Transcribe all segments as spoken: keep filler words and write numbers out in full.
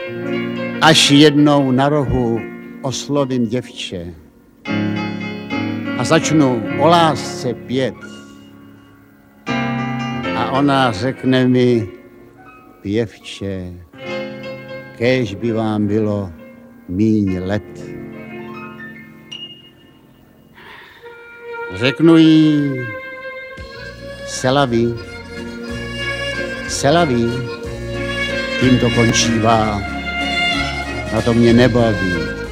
až jednou na rohu oslovím děvče a začnu o lásce pět a ona řekne mi, pěvče, kéž by vám bylo míň let. Řeknu jí, selaví, selaví, tím to končívá, a to mě nebaví.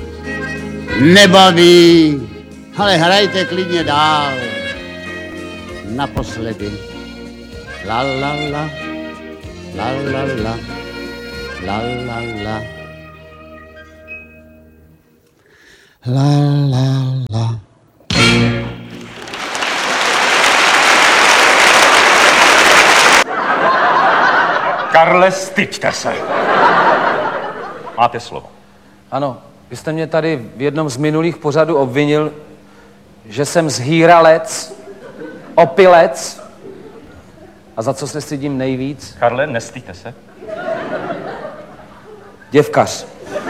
Nebaví, ale hrajte klidně dál. Naposledy. La la la, la la la, la la la. La la la. Karle, styďte se. Máte slovo. Ano, vy jste mě tady v jednom z minulých pořadů obvinil, že jsem zhýralec, opilec. A za co se stydím nejvíc? Karle, nestyďte se. Děvkař.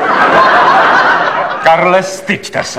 Karle, styďte se.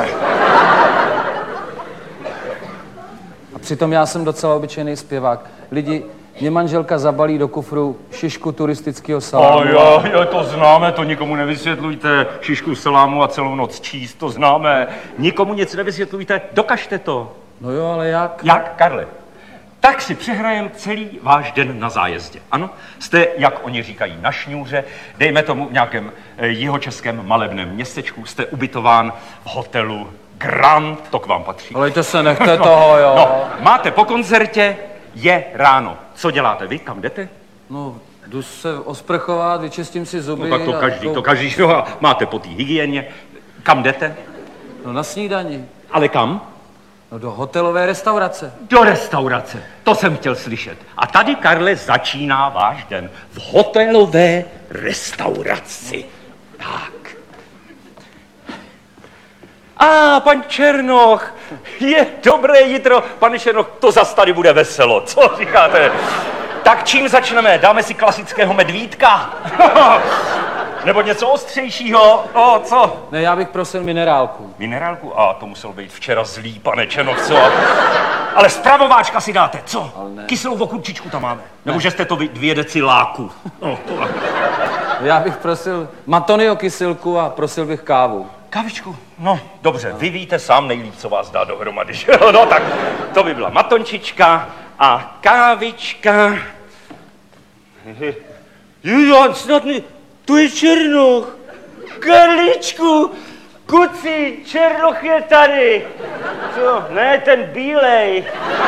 A přitom já jsem docela obyčejný zpěvák. Lidi, mě manželka zabalí do kufru šišku turistického salámu. O jo, jo, to známe, to nikomu nevysvětlujte. Šišku salámu a celou noc číst, to známe. Nikomu nic nevysvětlujte, dokažte to. No jo, ale jak? Jak, Karle? Tak si přehrajem celý váš den na zájezdě. Ano, jste, jak oni říkají, na šňůře, dejme tomu v nějakém eh, jihočeském malebném městečku, jste ubytován v hotelu Grand, to k vám patří. Alejte se, nechte toho, jo. No, máte po koncertě, je ráno. Co děláte vy? Kam jdete? No, jdu se osprchovat, vyčistím si zuby. No tak to a každý, tou- to každý, no, máte po té hygieně. Kam jdete? No na snídani. Ale kam? No do hotelové restaurace. Do restaurace. To jsem chtěl slyšet. A tady, Karle, začíná váš den. V hotelové restauraci. Tak. A, pan Černoch, je dobré jitro. Pane Černoch, to zas tady bude veselo. Co říkáte? Tak čím začneme? Dáme si klasického medvídka? Nebo něco ostřejšího? O, co? Ne, já bych prosil minerálku. Minerálku? A to muselo být včera zlý, pane Černoch, co? Ale spravováčka si dáte, co? ne. Kyselou okurčičku tam máme. Nebo že jste to vy, dvě deci láku. No, to... Já bych prosil matonio kysilku a prosil bych kávu. Kávičku? No, dobře, vy víte sám nejlíp, co vás dá dohromady, že jo? No tak, to by byla matončička a kávička. Jo, snad mi... Tu je Černoch. Karličku, kuci, Černoch je tady. Co? Ne, ten bílej.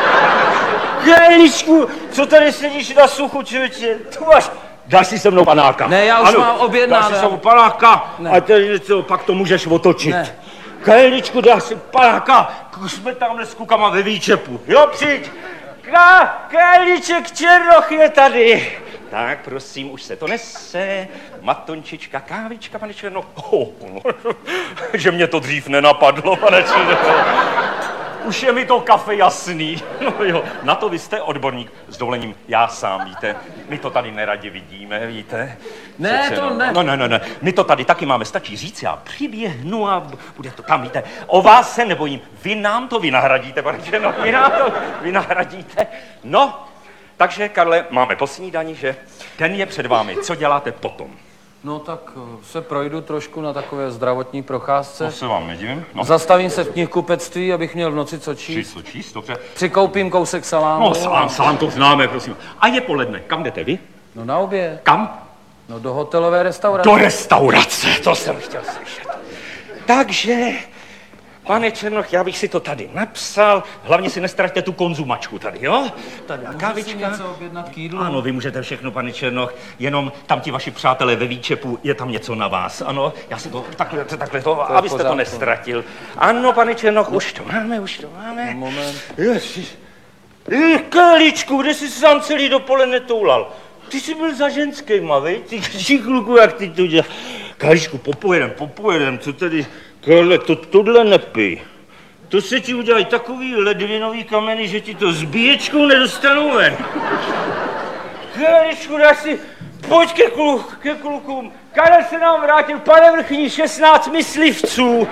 Karličku, co tady sedíš na suchu, člověče? Tu máš... Dáš si se mnou panáka. Ne, já už ano, mám objednáno. Dáš si se mnou panáka Ne. a tady něco, pak to můžeš otočit. Ne. Karličku, dáš si panáka, jsme tamhle s kukama ve výčepu. Jo, přijď. Ka, Karliček, Černoch je tady. Tak, prosím, už se to nese. Matončička, kávička, pane Černoch. Oh, že mě to dřív nenapadlo, pane Černoch. Už je mi to kafe jasný. No jo, na to vy jste odborník. S dovolením, já sám, víte. My to tady neradi vidíme, víte. Ne, Přece to no, ne. No, ne, ne, ne. My to tady taky máme, stačí říct, já přiběhnu a bude to tam, víte. O vás se nebojím. Vy nám to vynahradíte, pane Černoch, vy nám to vynahradíte. No, takže, Karle, máme po snídani, že? Den je před vámi. Co děláte potom? No tak eh, se projdu trošku na takové zdravotní procházce. To se vám nedivím. No, Zastavím se v knihkupectví, abych měl v noci co číst. číst, co číst, dobře. Přikoupím kousek salámu. No, sám, sám to známe, prosím. A je poledne. Kam jdete vy? No na oběd. Kam? No do hotelové restaurace. Do restaurace, to jsem chtěl slyšet. Takže, pane Černoch, já bych si to tady napsal. Hlavně si nestraťte tu konzumačku tady, jo? Tady Můžu kávička. si něco objednat k jídlu? Ano, vy můžete všechno, pane Černoch, jenom tam ti vaši přátelé ve výčepu, je tam něco na vás, ano? Já si to takhle, takhle to, To je v abyste to pořádku. nestratil. Ano, pane Černoch, už to máme, už to máme. Moment. Ježiš. Karličku, kde jsi se sám celý dopoledne toulal? Ty jsi byl za ženskýma, vej? Ty šikluku, jak ty to děláš. Karličku, popojedem, popojedem, co tedy? Karle, to tohle nepij. To se ti udělají takový ledvinový kameny, že ti to s bíječkou nedostanou ven. Karličku, dáš si Pojď ke, kluk, ke klukům. Karel se nám vrátil, pane vrchní, šestnáct myslivců.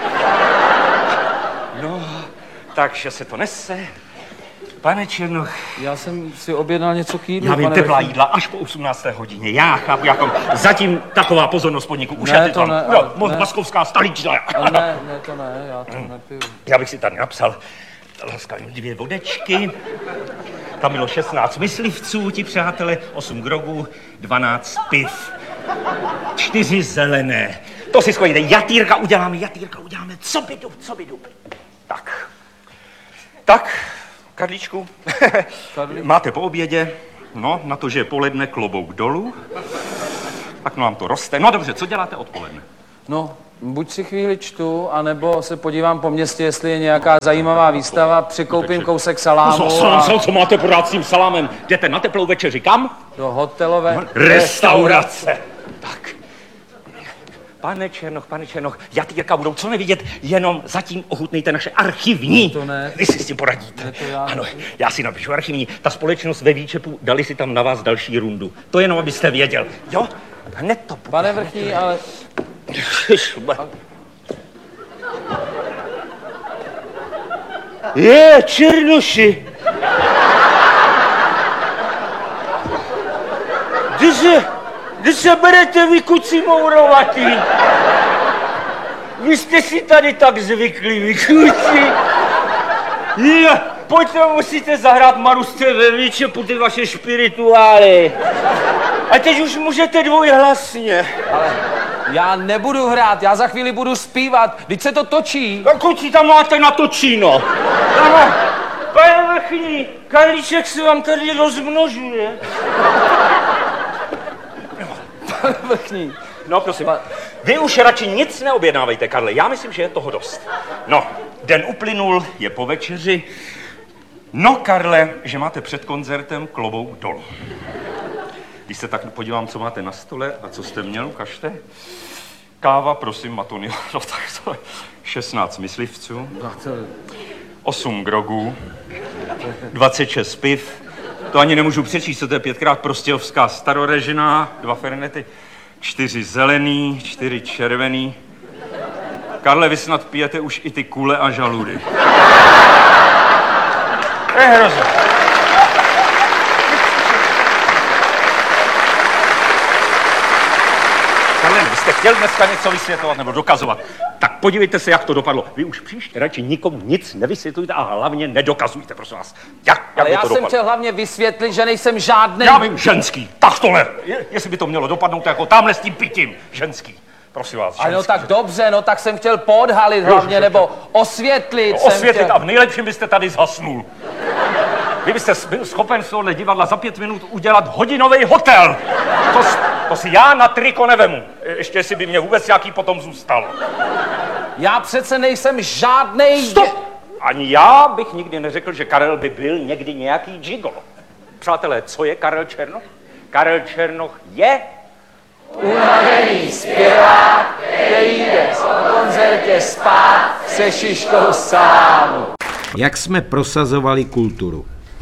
No, takže se to nese. Pane Černoch. Já jsem si objednal něco k jídlu, Já vím, pane teplá vrchní. jídla až po osmnácté hodině. Já chápu, jako zatím taková pozornost podniku. Už Ne, je ty to tam. ne, No, ne. Moskovská stolična. Ale ne, ne, to ne, já to nepiju. Já bych si tady napsal laskavě dvě vodečky. Tam bylo šestnáct myslivců, ti přátelé, osm grogů, dvanáct piv, čtyři zelené. To si schodíte, jatýrka uděláme, jatýrka uděláme, co by jdu, co by jdu. Tak, tak, Karlíčku, Karlíčku. máte po obědě, no, na to, že je poledne, klobouk dolů, tak no vám to roste. No dobře, co děláte odpoledne? No, buď si chvíli čtu, anebo se podívám po městě, jestli je nějaká zajímavá výstava, přikoupím kousek salámu No, salám, a salám, co máte podat s tím salámem? Jdete na teplou večeři, kam? do hotelové Restaurace. Tak. Pane Černoch, pane Černoch, jatýrka budou co nevidět, jenom zatím ochutnejte naše archivní. To ne. Vy si s tím poradíte. Ne, to já Ano, ne. já si napíšu archivní. Ta společnost ve Výčepu, dali si tam na vás další rundu. To jenom, abyste věděl. Jo? Hned to. Pane vrchní, ale Je, Černoši. Kdy se, kdy se berete vy, kuci mourovatý? Vy jste si tady tak zvykli, vy kuci. Je, pojďte, musíte zahrát Marusce ve Výčepu, ty vaše špirituály. A teď už můžete dvojhlasně. já nebudu hrát, já za chvíli budu zpívat, vždyť se to točí. A kuci tam máte na točíno. Ano, pane vrchní, Karlíček se vám tady rozmnožuje. Pane vrchní. No prosím, vy už radši nic neobjednávejte, Karle, já myslím, že je toho dost. No, den uplynul, je po večeři. No, Karle, že máte před koncertem klobouk dolů. Když se tak podívám, co máte na stole a co jste měl, ukažte. Káva, prosím, Matonil, no tak to je šestnáct myslivců, osm grogů, dvacet šest piv, to ani nemůžu přečíst, to je pětkrát prostějovská starorežiná, dva fernety, čtyři zelený, čtyři červený. Karle, vy snad pijete už i ty kule a žaludy. To je hrozné. Karle, vy jste chtěl dneska něco vysvětlovat nebo dokazovat, tak podívejte se, jak to dopadlo. Vy už příště radši nikomu nic nevysvětlujte a hlavně nedokazujte, prosím vás. Jak, jak Ale by já to jsem dopadlo? chtěl hlavně vysvětlit, že nejsem žádný. Já vím, ženský, tak tohle. Je, jestli by to mělo dopadnout jako tamhle s tím pitím. Ženský, prosím vás, ženský. Ano, tak dobře, no tak jsem chtěl podhalit hlavně, že- nebo osvětlit No, jsem osvětlit chtěl. a v nejlepším byste tady zhasnul. Vy byste byl schopen z tohohle divadla za pět minut udělat hodinový hotel. To, s- to si já na triko nevemu. Je- Ještě jestli by mě vůbec nějaký potom zůstalo. Já přece nejsem žádnej... Stop! Ani já bych nikdy neřekl, že Karel by byl někdy nějaký gigolo. Přátelé, co je Karel Černoch? Karel Černoch je... Unavený zpěvák, který jde po koncertě spát se šiškou salámu. Jak jsme prosazovali kulturu.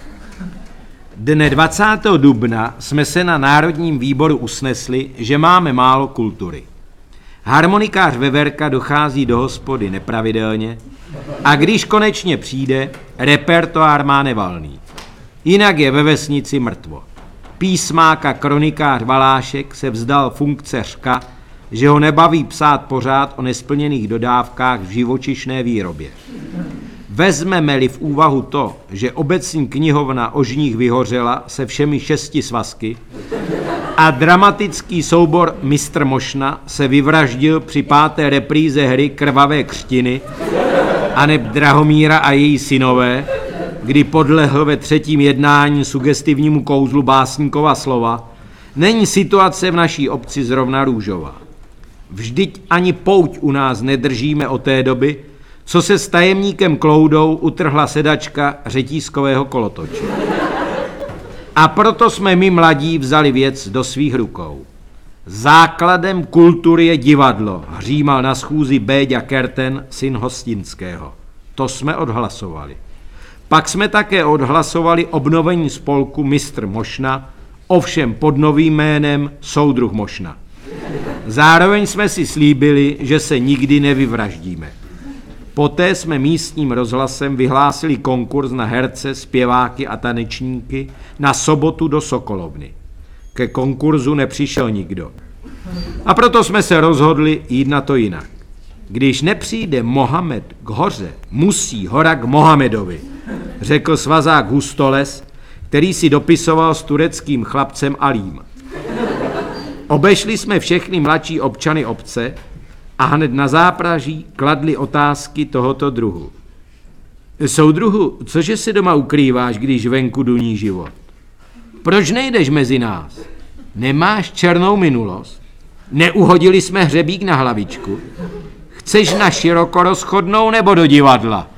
Dne dvacátého dubna jsme se na Národním výboru usnesli, že máme málo kultury. Harmonikář Veverka dochází do hospody nepravidelně a když konečně přijde, repertoár má nevalný. Jinak je ve vesnici mrtvo. Písmák a kronikář Valášek se vzdal funkce řka, že ho nebaví psát pořád o nesplněných dodávkách v živočišné výrobě. Vezmeme-li v úvahu to, že obecní knihovna Ožních vyhořela se všemi šesti svazky a dramatický soubor Mistr Mošna se vyvraždil při páté repríze hry Krvavé křtiny aneb Drahomíra a její synové, kdy podlehl ve třetím jednání sugestivnímu kouzlu básníkova slova, není situace v naší obci zrovna růžová. Vždyť ani pouť u nás nedržíme od té doby, co se s tajemníkem Kloudou utrhla sedačka řetízkového kolotoče. A proto jsme my mladí vzali věc do svých rukou. Základem kultury je divadlo, hřímal na schůzi Béďa Kerten, syn Hostinského. To jsme odhlasovali. Pak jsme také odhlasovali obnovení spolku Mistr Mošna, ovšem pod novým jménem Soudruh Mošna. Zároveň jsme si slíbili, že se nikdy nevyvraždíme. Poté jsme místním rozhlasem vyhlásili konkurs na herce, zpěváky a tanečníky na sobotu do Sokolovny. Ke konkurzu nepřišel nikdo. A proto jsme se rozhodli jít na to jinak. Když nepřijde Mohamed k hoře, musí hora k Mohamedovi, řekl svazák Hustoles, který si dopisoval s tureckým chlapcem Alím. Obešli jsme všechny mladší občany obce a hned na zápraží kladli otázky tohoto druhu. Soudruhu, cože se doma ukrýváš, když venku duní život? Proč nejdeš mezi nás? Nemáš černou minulost? Neuhodili jsme hřebík na hlavičku? Chceš na široko rozchodnou nebo do divadla?